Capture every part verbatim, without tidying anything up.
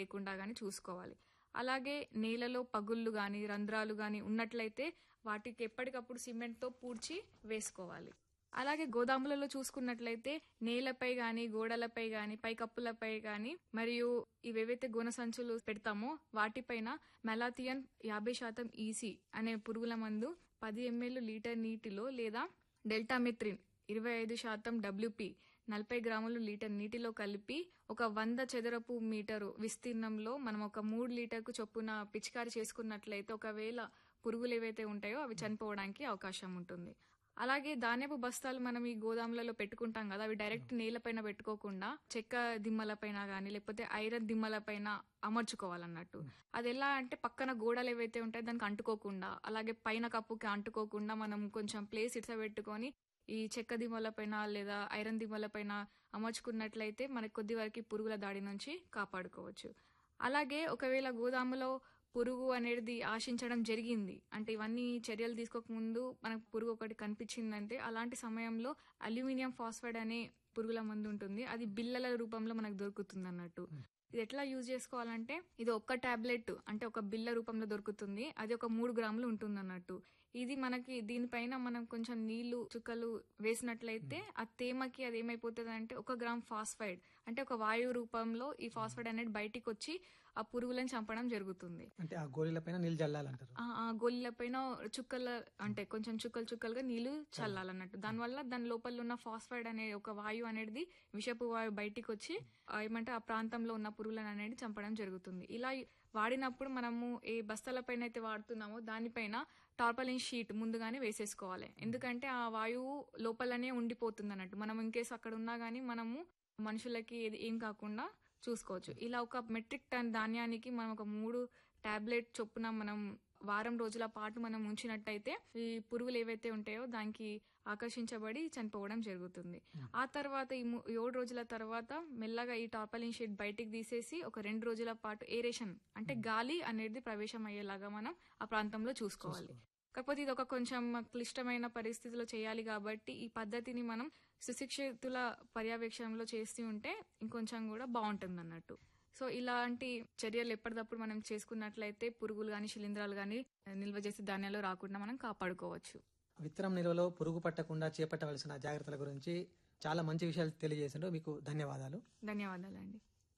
లేకుండా గానీ చూసుకోవాలి. అలాగే నేలలో పగుళ్ళు గానీ, రంధ్రాలు గానీ ఉన్నట్లయితే వాటికి ఎప్పటికప్పుడు సిమెంట్‌తో పూడ్చి వేసుకోవాలి. అలాగే గోదాములలో చూసుకున్నట్లయితే నేలపై గానీ, గోడలపై గానీ, పైకప్పులపై గానీ మరియు ఇవేవైతే గోన సంచులు పెడతామో వాటిపైన మెలాథియన్ యాభై శాతం ఈసీ అనే పురుగుల మందు పది ఎంఎల్ లీటర్ నీటిలో లేదా డెల్టామెథ్రిన్ ఇరవై ఐదు శాతం డబ్ల్యూపీ నలభై గ్రాములు లీటర్ నీటిలో కలిపి ఒక వంద చదరపు మీటరు విస్తీర్ణంలో మనం ఒక మూడు లీటర్కు చొప్పున పిచికారి చేసుకున్నట్లయితే ఒకవేళ పురుగులు ఏవైతే ఉంటాయో అవి చనిపోవడానికి అవకాశం ఉంటుంది. అలాగే ధాన్యపు బస్తాలు మనం ఈ గోదాములలో పెట్టుకుంటాం కదా, అవి డైరెక్ట్ నేలపైన పెట్టుకోకుండా చెక్క దిమ్మలపైన గానీ లేకపోతే ఐరన్ దిమ్మలపైన అమర్చుకోవాలన్నట్టు. అది ఎలా అంటే పక్కన గోడలు ఏవైతే ఉంటాయో దానికి అంటుకోకుండా, అలాగే పైన కప్పుకి అంటుకోకుండా మనం కొంచెం ప్లేస్ ఇట్సబెట్టుకొని ఈ చెక్క దిమ్మలపైన లేదా ఐరన్ దిమ్మలపైన అమర్చుకున్నట్లయితే మనకి కొద్ది వరకు పురుగుల దాడి నుంచి కాపాడుకోవచ్చు. అలాగే ఒకవేళ గోదాములో పురుగు అనేది ఆశించడం జరిగింది అంటే ఇవన్నీ చర్యలు తీసుకోకముందు మనకు పురుగు ఒకటి కనిపించిందంటే అలాంటి సమయంలో అల్యూమినియం ఫాస్ఫైడ్ అనే పురుగుల మందు ఉంటుంది. అది బిళ్ళల రూపంలో మనకు దొరుకుతుంది అన్నట్టు. ఇది ఎట్లా యూజ్ చేసుకోవాలంటే ఇది ఒక్క టాబ్లెట్ అంటే ఒక బిళ్ళ రూపంలో దొరుకుతుంది. అది ఒక మూడు గ్రాములు ఉంటుంది అన్నట్టు. ఇది మనకి దీనిపైన మనం కొంచెం నీళ్లు చుక్కలు వేసినట్లయితే ఆ తేమకి అది ఏమైపోతుంది అంటే ఒక గ్రామ్ ఫాస్ఫైడ్ అంటే ఒక వాయువు రూపంలో ఈ ఫాస్ఫైడ్ అనేది బయటికి వచ్చి ఆ పురుగులను చంపడం జరుగుతుంది. అంటే ఆ గోళీలపైన నీళ్లు చల్లాలంటారు. ఆ గోళీలపైన చుక్కల అంటే కొంచెం చుక్కలు చుక్కలుగా నీళ్లు చల్లాలన్నట్టు. దానివల్ల దాని లోపల ఉన్న ఫాస్ఫైడ్ అనే ఒక వాయువు అనేది విషపు వాయువు బయటికి వచ్చి ఏమంటే ఆ ప్రాంతంలో ఉన్న పురుగులను అనేది చంపడం జరుగుతుంది. ఇలా వాడినప్పుడు మనము ఏ బస్తాలపైన అయితే వాడుతున్నామో దానిపైన టార్పాలిన్ షీట్ ముందుగానే వేసేసుకోవాలి. ఎందుకంటే ఆ వాయువు లోపలనే ఉండిపోతుంది అన్నట్టు. మనం ఇన్కేస్ అక్కడ ఉన్నా గానీ మనము మనుషులకి ఏం కాకుండా చూసుకోవచ్చు. ఇలా ఒక మెట్రిక్ టన్ ధాన్యానికి మనం ఒక మూడు టాబ్లెట్ చొప్పున మనం వారం రోజుల పాటు మనం ఉంచినట్టయితే ఈ పురుగులు ఏవైతే ఉంటాయో దానికి ఆకర్షించబడి చనిపోవడం జరుగుతుంది. ఆ తర్వాత ఈ ఏడు రోజుల తర్వాత మెల్లగా ఈ టార్పాలిన్ షీట్ బయటికి తీసేసి ఒక రెండు రోజుల పాటు ఏరేషన్ అంటే గాలి అనేది ప్రవేశం అయ్యేలాగా మనం ఆ ప్రాంతంలో చూసుకోవాలి. కాకపోతే ఇది ఒక కొంచెం క్లిష్టమైన పరిస్థితిలో చేయాలి కాబట్టి ఈ పద్ధతిని మనం సుశిక్షితుల పర్యవేక్షణలో చేస్తూ ఉంటే ఇంకొంచెం కూడా బాగుంటుంది అన్నట్టు. సో ఇలాంటి చర్యలు ఎప్పటికప్పుడు మనం చేసుకున్నట్లయితే పురుగులు గానీ శిలీంధ్రాలు గానీ నిల్వ చేసే ధాన్యాలు రాకుండా మనం కాపాడుకోవచ్చు. విత్తనం నిల్వలో పురుగు పట్టకుండా చేపట్టవలసిన జాగ్రత్తల గురించి చాలా మంచి విషయాలు తెలియజేశారు. మీకు ధన్యవాదాలు. ధన్యవాదాలండి.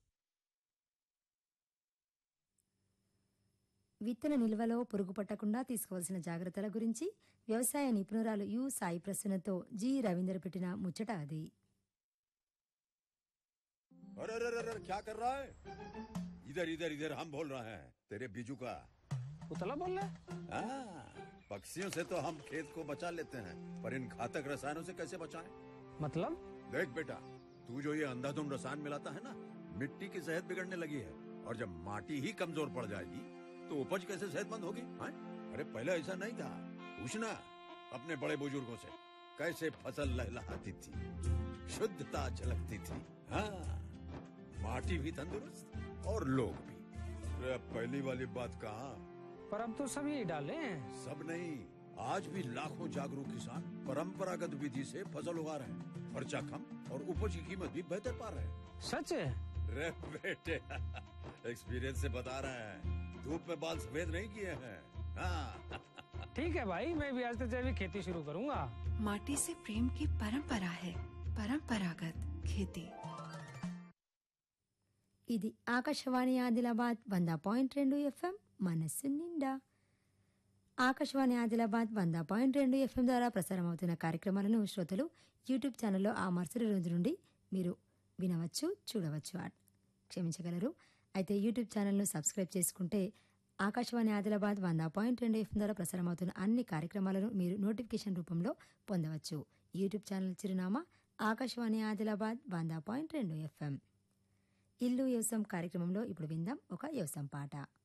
విత్తన నిల్వలో పురుగు పట్టకుండా తీసుకోవాల్సిన జాగ్రత్తల గురించి వ్యవసాయ నిపుణురాలు యు సాయి ప్రసన్నతో జి రవీందర్ పెట్టిన ముచ్చట అది. अरे अरे अरे क्या कर रहा है? इधर इधर इधर हम बोल रहे हैं तेरे बीजू का उतला बोल रहा है? पक्षियों से तो हम खेत को बचा लेते हैं पर इन घातक रसायनों से कैसे बचाएं? मतलब? देख बेटा तू जो ये अंधाधुंध रसायन मिलाता है ना मिट्टी की सेहत बिगड़ने लगी है और जब माटी ही कमजोर पड़ जाएगी तो उपज कैसे सेहतमंद होगी? अरे पहले ऐसा नहीं था, पूछना अपने बड़े बुजुर्गों से कैसे फसल लहलहाती थी, शुद्धता झलकती थी। हाँ माटी भी तंदुरुस्त और लोग भी। अरे पहली वाली बात कहाँ, पर अब तो सब यही डाले हैं। सब नहीं, आज भी लाखों जागरूक किसान परंपरागत विधि से फसल उगा रहे हैं, खर्चा कम और उपज की कीमत भी बेहतर पा रहे हैं। सच है? रे बेटे एक्सपीरियंस से बता रहे हैं, धूप में बाल सफेद नहीं किए हैं। हाँ ठीक है भाई, मैं भी आज से जैविक खेती शुरू करूंगा। माटी से प्रेम की परंपरा है परंपरागत खेती. ఇది ఆకాశవాణి ఆదిలాబాద్ వంద పాయింట్ రెండు ఎఫ్ఎం మనస్సు నిండా. ఆకాశవాణి ఆదిలాబాద్ వంద పాయింట్ రెండు ఎఫ్ఎం ద్వారా ప్రసారం అవుతున్న కార్యక్రమాలను శ్రోతలు యూట్యూబ్ ఛానల్లో ఆ మరుసటి రోజు నుండి మీరు వినవచ్చు, చూడవచ్చు. క్షమించగలరు. అయితే యూట్యూబ్ ఛానల్ను సబ్స్క్రైబ్ చేసుకుంటే ఆకాశవాణి ఆదిలాబాద్ వంద పాయింట్ రెండు ఎఫ్ఎం ద్వారా ప్రసారం అవుతున్న అన్ని కార్యక్రమాలను మీరు నోటిఫికేషన్ రూపంలో పొందవచ్చు. యూట్యూబ్ ఛానల్ చిరునామా ఆకాశవాణి ఆదిలాబాద్ వంద పాయింట్ రెండు ఎఫ్ఎం. ఇల్లు వ్యవసాయం కార్యక్రమంలో ఇప్పుడు విందాం ఒక వ్యవసాయం పాట.